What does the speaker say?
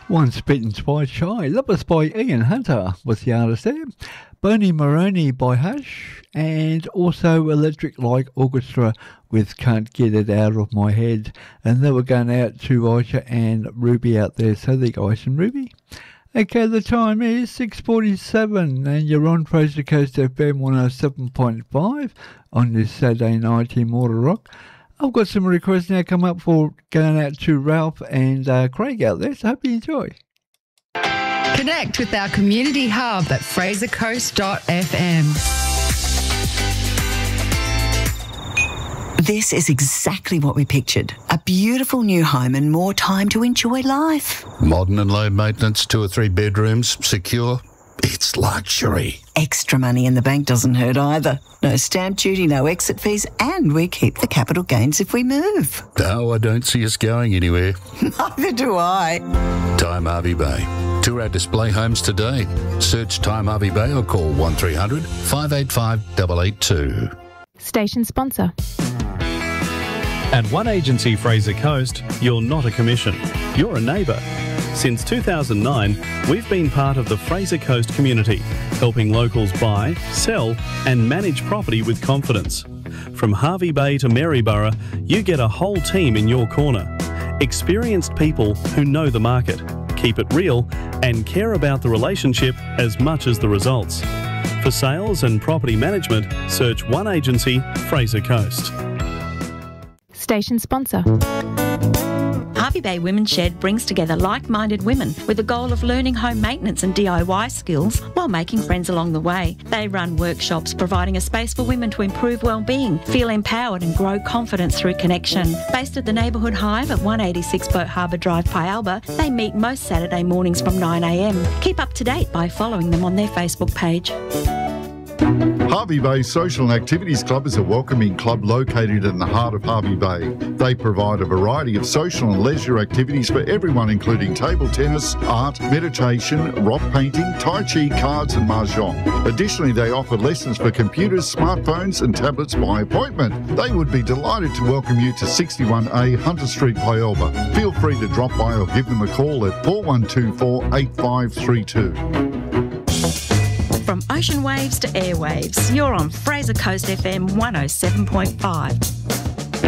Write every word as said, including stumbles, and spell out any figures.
Once Bitten, Twice Shy. Lovers by Ian Hunter was the artist there. Bernie Maroney by Hush. And also Electric Light Orchestra with Can't Get It Out of My Head. And they were going out to Aisha and Ruby out there. So there you go, Aisha and Ruby. Okay, the time is six forty-seven and you're on Fraser Coast F M one oh seven point five on this Saturday night in Water Rock. I've got some requests now come up for going out to Ralph and uh, Craig out there, so hope you enjoy. Connect with our community hub at fraser coast dot f m. This is exactly what we pictured. A beautiful new home and more time to enjoy life. Modern and low maintenance, two or three bedrooms, secure. It's luxury. Extra money in the bank doesn't hurt either. No stamp duty, no exit fees, and we keep the capital gains if we move. No, I don't see us going anywhere. Neither do I. Time Harvey Bay. Tour our display homes today. Search Time Harvey Bay or call one three hundred five eight five eight eight two. Station sponsor. At One Agency Fraser Coast, you're not a commission. You're a neighbour. Since two thousand nine, we've been part of the Fraser Coast community, helping locals buy, sell and manage property with confidence. From Harvey Bay to Maryborough, you get a whole team in your corner. Experienced people who know the market, keep it real and care about the relationship as much as the results. For sales and property management, search One Agency Fraser Coast. Station sponsor. Harvey Bay Women's Shed brings together like-minded women with the goal of learning home maintenance and D I Y skills while making friends along the way. They run workshops providing a space for women to improve well-being, feel empowered and grow confidence through connection. Based at the Neighbourhood Hive at one eighty-six Boat Harbour Drive, Pialba, they meet most Saturday mornings from nine a m. Keep up to date by following them on their Facebook page. Harvey Bay Social and Activities Club is a welcoming club located in the heart of Harvey Bay. They provide a variety of social and leisure activities for everyone, including table tennis, art, meditation, rock painting, tai chi, cards and mahjong. Additionally, they offer lessons for computers, smartphones and tablets by appointment. They would be delighted to welcome you to sixty-one A Hunter Street, Pialba. Feel free to drop by or give them a call at four one two four, eight five three two. From ocean waves to airwaves, you're on Fraser Coast F M one oh seven point five.